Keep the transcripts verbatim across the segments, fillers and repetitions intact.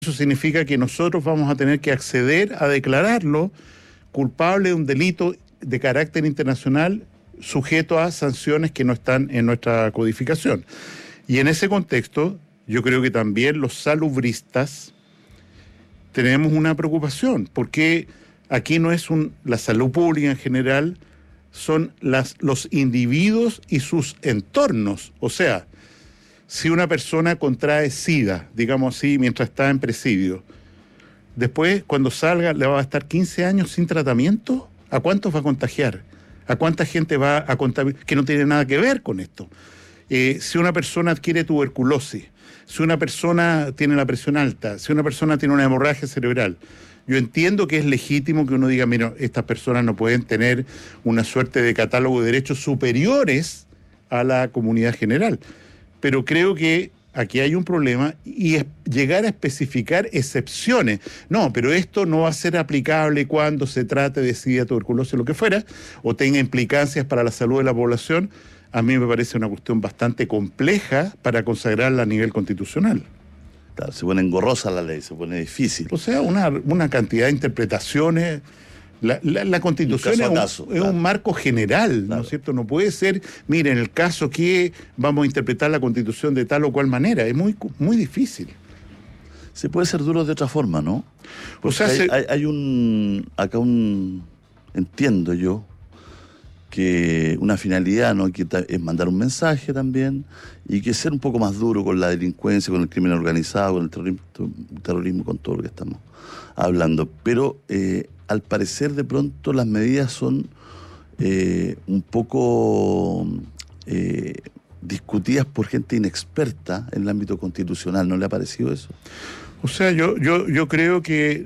Eso significa que nosotros vamos a tener que acceder a declararlo culpable de un delito de carácter internacional sujeto a sanciones que no están en nuestra codificación. Y en ese contexto, yo creo que también los salubristas tenemos una preocupación, porque aquí no es un, la salud pública en general, son las, los individuos y sus entornos. O sea, si una persona contrae SIDA, digamos así, mientras está en presidio, después, cuando salga, le va a estar quince años sin tratamiento, ¿a cuántos va a contagiar? ¿A cuánta gente va a contaminar? Que no tiene nada que ver con esto. Eh, si una persona adquiere tuberculosis, si una persona tiene la presión alta, si una persona tiene una hemorragia cerebral, yo entiendo que es legítimo que uno diga, mira, estas personas no pueden tener una suerte de catálogo de derechos superiores a la comunidad general. Pero creo que aquí hay un problema y es llegar a especificar excepciones. No, pero esto no va a ser aplicable cuando se trate de SIDA, tuberculosis o lo que fuera, o tenga implicancias para la salud de la población. A mí me parece una cuestión bastante compleja para consagrarla a nivel constitucional. Claro, se pone engorrosa la ley, se pone difícil. O sea, una, una cantidad de interpretaciones. La, la, la Constitución es, un, caso, es claro. un marco general, claro. ¿no es cierto? No puede ser, mire, en el caso que vamos a interpretar la Constitución de tal o cual manera, es muy, muy difícil. Se puede ser duro de otra forma, ¿no? Porque o sea, hay, se... hay, hay un, acá un, entiendo yo, que una finalidad, ¿no?, que es mandar un mensaje también y que ser un poco más duro con la delincuencia, con el crimen organizado, con el terrorismo, terrorismo con todo lo que estamos hablando. Pero eh, al parecer de pronto las medidas son eh, un poco eh, discutidas por gente inexperta en el ámbito constitucional. ¿No le ha parecido eso? O sea, yo, yo, yo creo que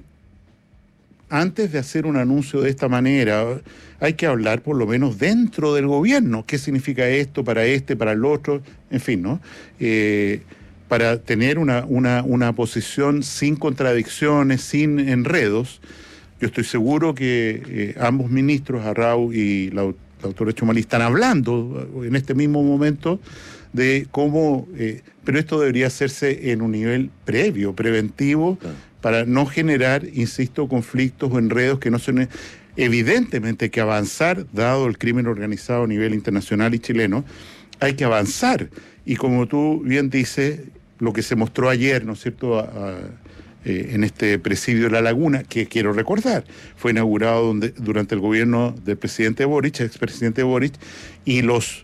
antes de hacer un anuncio de esta manera, hay que hablar por lo menos dentro del gobierno. ¿Qué significa esto para este, para el otro? En fin, ¿no? Eh, para tener una, una, una posición sin contradicciones, sin enredos. Yo estoy seguro que eh, ambos ministros, Arrau y la, la doctora Chumalí, están hablando en este mismo momento de cómo... Eh, pero esto debería hacerse en un nivel previo, preventivo, claro, para no generar, insisto, conflictos o enredos que no son... Evidentemente hay que avanzar, dado el crimen organizado a nivel internacional y chileno, hay que avanzar. Y como tú bien dices, lo que se mostró ayer, ¿no es cierto?, a, a, eh, en este presidio de La Laguna, que quiero recordar, fue inaugurado donde, durante el gobierno del presidente Boric, expresidente Boric, y los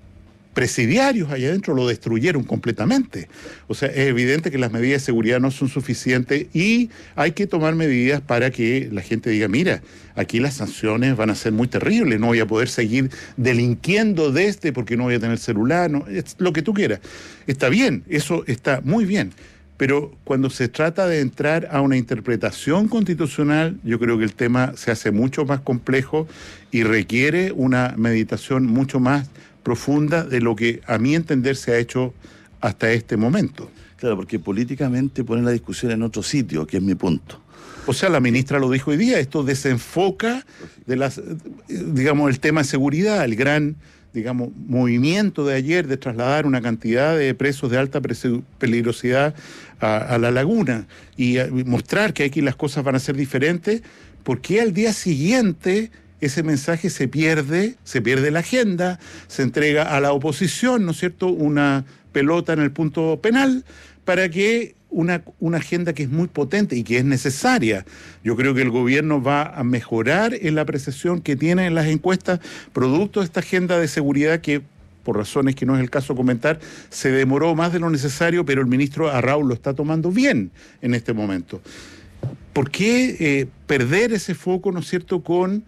presidiarios allá adentro lo destruyeron completamente. O sea, es evidente que las medidas de seguridad no son suficientes y hay que tomar medidas para que la gente diga, mira, aquí las sanciones van a ser muy terribles, no voy a poder seguir delinquiendo desde porque no voy a tener celular, no, es lo que tú quieras. Está bien, eso está muy bien, pero cuando se trata de entrar a una interpretación constitucional, yo creo que el tema se hace mucho más complejo y requiere una meditación mucho más profunda de lo que a mi entender se ha hecho hasta este momento. Claro, porque políticamente pone la discusión en otro sitio, que es mi punto. O sea, la ministra lo dijo hoy día, esto desenfoca de las, digamos, el tema de seguridad, el gran, digamos, movimiento de ayer de trasladar una cantidad de presos de alta peligrosidad a, a La Laguna y a, mostrar que aquí las cosas van a ser diferentes, porque al día siguiente ese mensaje se pierde, se pierde la agenda, se entrega a la oposición, ¿no es cierto?, una pelota en el punto penal para que una, una agenda que es muy potente y que es necesaria. Yo creo que el gobierno va a mejorar en la apreciación que tiene en las encuestas producto de esta agenda de seguridad que, por razones que no es el caso comentar, se demoró más de lo necesario, pero el ministro Arrau lo está tomando bien en este momento. ¿Por qué eh, perder ese foco, ¿no es cierto?, con...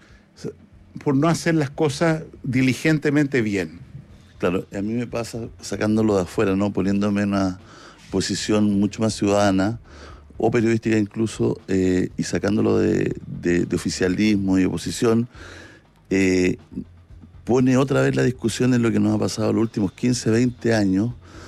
por no hacer las cosas diligentemente bien? Claro, a mí me pasa sacándolo de afuera, ¿no?, poniéndome en una posición mucho más ciudadana o periodística incluso, eh, y sacándolo de, de, de oficialismo y oposición, eh, pone otra vez la discusión en lo que nos ha pasado los últimos quince, veinte años,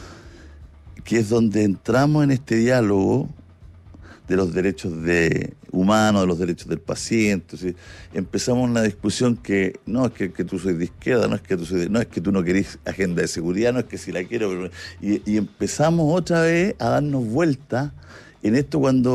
que es donde entramos en este diálogo de los derechos de humanos, de los derechos del paciente. ¿Sí? Empezamos una discusión que no es que, que tú soy de izquierda, no es que tú soy de, no es que tú no querés agenda de seguridad, no es que si la quiero, y, y empezamos otra vez a darnos vuelta en esto cuando